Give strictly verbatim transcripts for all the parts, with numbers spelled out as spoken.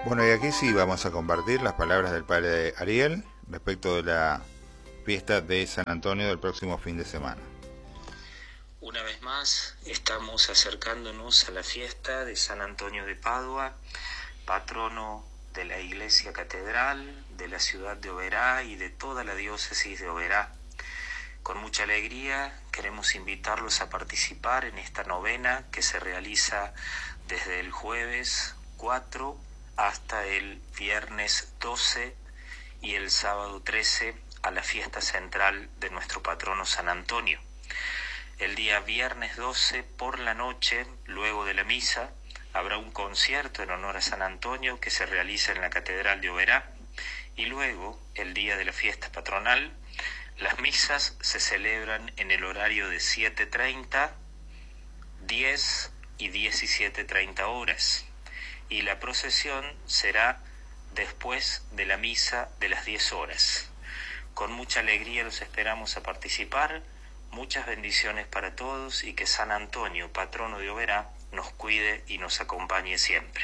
Bueno, y aquí sí vamos a compartir las palabras del padre Ariel respecto de la fiesta de San Antonio del próximo fin de semana. Una vez más estamos acercándonos a la fiesta de San Antonio de Padua, patrono de la Iglesia Catedral, de la ciudad de Oberá y de toda la diócesis de Oberá. Con mucha alegría queremos invitarlos a participar en esta novena que se realiza desde el jueves cuatro hasta el viernes doce y el sábado trece a la fiesta central de nuestro patrono San Antonio. El día viernes doce por la noche, luego de la misa, habrá un concierto en honor a San Antonio que se realiza en la Catedral de Oberá, y luego, el día de la fiesta patronal, las misas se celebran en el horario de siete treinta, diez y diecisiete treinta horas, y la procesión será después de la misa de las diez horas. Con mucha alegría los esperamos a participar. Muchas bendiciones para todos y que San Antonio, patrono de Oberá, nos cuide y nos acompañe siempre.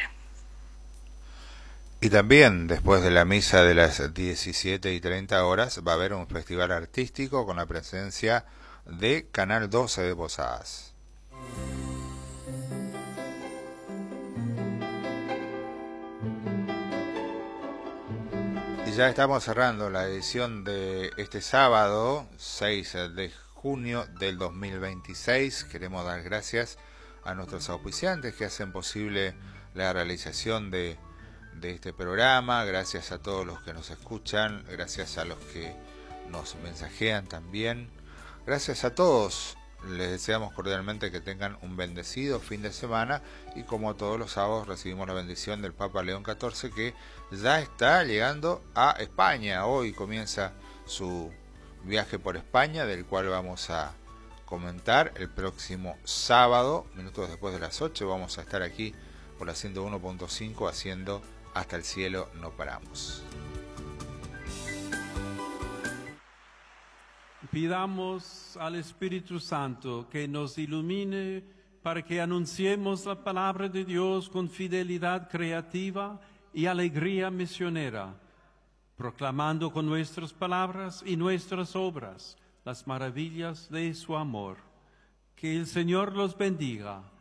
Y también después de la misa de las diecisiete y treinta horas va a haber un festival artístico con la presencia de Canal doce de Posadas. Y ya estamos cerrando la edición de este sábado, seis de junio del dos mil veintiséis. Queremos dar gracias a nuestros auspiciantes que hacen posible la realización de, de este programa. Gracias a todos los que nos escuchan, gracias a los que nos mensajean también. Gracias a todos. Les deseamos cordialmente que tengan un bendecido fin de semana, y como todos los sábados recibimos la bendición del Papa León catorce, que ya está llegando a España. Hoy comienza su viaje por España, del cual vamos a comentar el próximo sábado, minutos después de las ocho. Vamos a estar aquí por la ciento uno punto cinco haciendo Hasta el cielo no paramos. Pidamos al Espíritu Santo que nos ilumine para que anunciemos la palabra de Dios con fidelidad creativa y alegría misionera, proclamando con nuestras palabras y nuestras obras las maravillas de su amor. Que el Señor los bendiga,